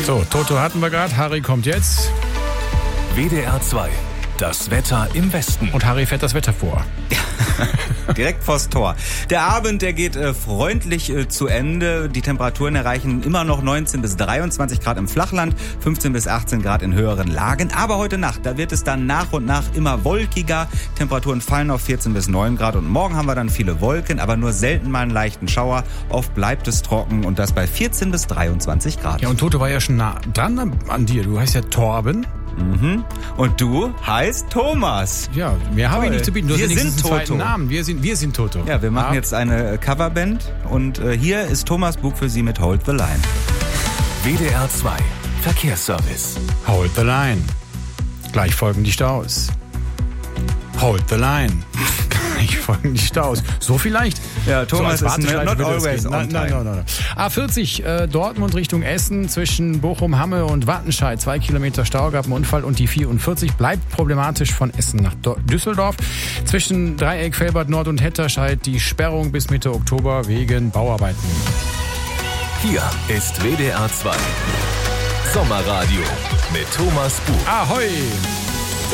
So, Toto hatten wir gerade, Harry kommt jetzt. WDR 2, das Wetter im Westen. Und Harry fährt das Wetter vor. Direkt vors Tor. Der Abend, der geht freundlich zu Ende. Die Temperaturen erreichen immer noch 19 bis 23 Grad im Flachland, 15 bis 18 Grad in höheren Lagen. Aber heute Nacht, da wird es dann nach und nach immer wolkiger. Temperaturen fallen auf 14 bis 9 Grad. Und morgen haben wir dann viele Wolken, aber nur selten mal einen leichten Schauer. Oft bleibt es trocken und das bei 14 bis 23 Grad. Ja, und Toto war ja schon nah dran an dir. Du heißt ja Torben. Mhm. Und du heißt Thomas. Ja, mehr habe ich nicht zu bieten. Du Wir hast sind einen Toto. zweiten Namen. Wir sind Toto. Ja, wir machen jetzt eine Coverband und hier ist Thomas Bug für Sie mit Hold the Line. WDR 2, Verkehrsservice. Hold the line. Gleich folgen die Staus. Hold the line. Gleich folgen die Staus. So vielleicht? Ja, Thomas so ist not always on time. Nein. A40 Dortmund Richtung Essen zwischen Bochum-Hamme und Wattenscheid. 2 Kilometer Stau, gab einen Unfall und die 44 bleibt problematisch von Essen nach Düsseldorf. Zwischen Dreieck, Felbert Nord und Hetterscheid die Sperrung bis Mitte Oktober wegen Bauarbeiten. Hier ist WDR 2. Sommerradio mit Thomas Bug. Ahoi!